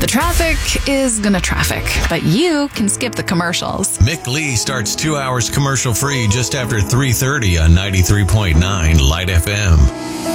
The traffic is gonna traffic, but you can skip the commercials. Mick Lee starts 2 hours commercial free just after 3:30 on 93.9 Light FM.